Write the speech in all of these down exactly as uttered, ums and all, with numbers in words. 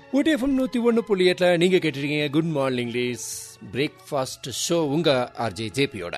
ஊட்டி FM நூற்றி ஒன்று புள்ளி எட்டில் நீங்கள் கேட்டிருக்கீங்க good morning lease breakfast show உங்கள் ஆர்ஜே ஜேபியோட.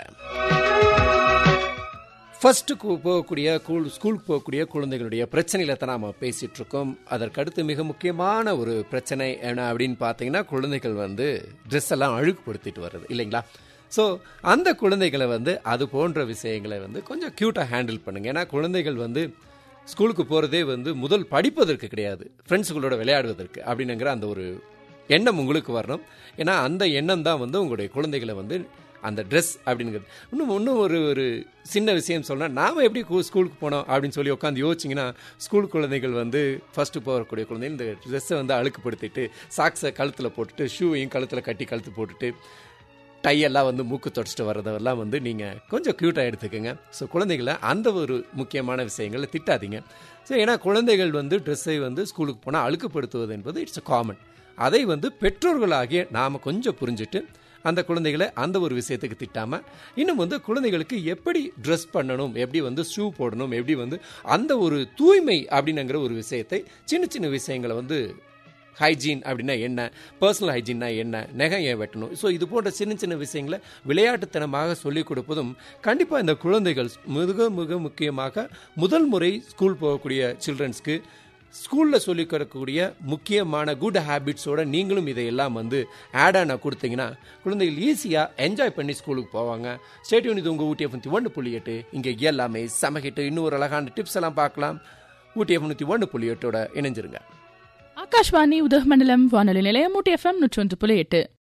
ஃபஸ்ட்டு போகக்கூடிய ஸ்கூலுக்கு போகக்கூடிய குழந்தைகளுடைய பிரச்சனையில் தான் நாம் பேசிகிட்டு இருக்கோம். அதற்கடுத்து மிக முக்கியமான ஒரு பிரச்சனை என்ன அப்படின்னு பார்த்தீங்கன்னா, குழந்தைகள் வந்து ட்ரெஸ் எல்லாம் அழுக்குப்படுத்திட்டு வர்றது இல்லைங்களா. ஸோ அந்த குழந்தைகளை வந்து அது போன்ற விஷயங்களை வந்து கொஞ்சம் க்யூட்டாக ஹேண்டில் பண்ணுங்கள். ஏன்னா குழந்தைகள் வந்து ஸ்கூலுக்கு போகிறதே வந்து முதல் படிப்பதற்கு கிடையாது, ஃப்ரெண்ட்ஸுகளோட விளையாடுவதற்கு அப்படின்னுங்கிற அந்த ஒரு எண்ணம் உங்களுக்கு வரணும். ஏன்னா அந்த எண்ணம் தான் வந்து உங்களுடைய குழந்தைகளை வந்து அந்த ட்ரெஸ் அப்படிங்கிறது. இன்னும் இன்னும் ஒரு ஒரு சின்ன விஷயம் சொன்னால், நாம் எப்படி ஸ்கூலுக்கு போனோம் அப்படின்னு சொல்லி உட்காந்து யோசிச்சிங்கன்னா, ஸ்கூல் குழந்தைகள் வந்து ஃபஸ்ட்டு போகக்கூடிய குழந்தைங்க இந்த ட்ரெஸ்ஸை வந்து அழுக்குப்படுத்திட்டு சாக்ஸை கழுத்தில் போட்டுட்டு ஷூவையும் கழுத்தில் கட்டி கழுத்து போட்டுட்டு டையெல்லாம் வந்து மூக்கு தொடச்சிட்டு வர்றதெல்லாம் வந்து நீங்கள் கொஞ்சம் க்யூட்டாக எடுத்துக்கோங்க. ஸோ குழந்தைகளை அந்த ஒரு முக்கியமான விஷயங்களை திட்டாதீங்க. ஸோ ஏன்னா குழந்தைகள் வந்து ட்ரெஸ்ஸை வந்து ஸ்கூலுக்கு போனால் அழுக்குப்படுத்துவது என்பது இட்ஸ் அ காமன். அதை வந்து பெற்றோர்களாகிய நாம் கொஞ்சம் புரிஞ்சுட்டு அந்த குழந்தைகளை அந்த ஒரு விஷயத்துக்கு திட்டாமல், இன்னும் வந்து குழந்தைகளுக்கு எப்படி ட்ரெஸ் பண்ணணும், எப்படி வந்து ஷூ போடணும், எப்படி வந்து அந்த ஒரு தூய்மை அப்படின்னுங்கிற ஒரு விஷயத்தை சின்ன சின்ன விஷயங்களை வந்து ஹைஜீன் அப்படின்னா என்ன, பர்சனல் ஹைஜீன்னா என்ன, நகம் ஏன் வெட்டணும், ஸோ இது போன்ற சின்ன சின்ன விஷயங்களை விளையாட்டுத்தனமாக சொல்லிக் கொடுப்பதும் கண்டிப்பாக இந்த குழந்தைகள் மிக மிக முக்கியமாக முதல் முறை ஸ்கூல் போகக்கூடிய சில்ட்ரன்ஸ்க்கு ஸ்கூலில் சொல்லிக் கொடுக்கக்கூடிய முக்கியமான குட் ஹேபிட்ஸோட நீங்களும் இதையெல்லாம் வந்து ஆட் ஆன கொடுத்தீங்கன்னா குழந்தைகள் ஈஸியாக என்ஜாய் பண்ணி ஸ்கூலுக்கு போவாங்க. ஸ்டேடியம் இது உங்கள் ஊட்டி எஃப்எம் ஒன்று புள்ளி எட்டு. இங்கே எல்லாமே சமகிட்டு இன்னும் ஒரு அழகான டிப்ஸ் எல்லாம் பார்க்கலாம். ஊட்டி எஃப்எம் நூற்றி ஒன்று புள்ளி எட்டோட இணைஞ்சிருங்க. ஆகாஷ்வாணி உதகமண்டலம் வானொலி நிலையம் ஊட்டி எஃப்எம் நூற்றி ஒன்று புள்ளி எட்டு.